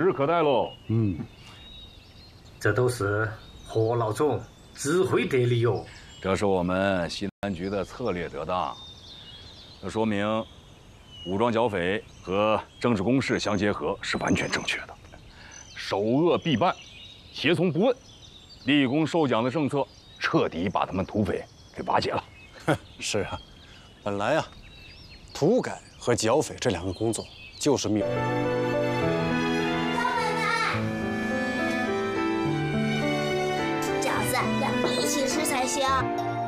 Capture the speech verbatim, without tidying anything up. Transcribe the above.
指可待喽。 嗯， 这都是何老总智慧得力哟。 这是我们西南局的策略得当，这说明武装剿匪和政治攻势相结合是完全正确的。首恶必办，胁从不问，立功受奖的政策彻底把他们土匪给瓦解了。 是啊，本来啊，土改和剿匪这两个工作就是命。 饺子要一起吃才行。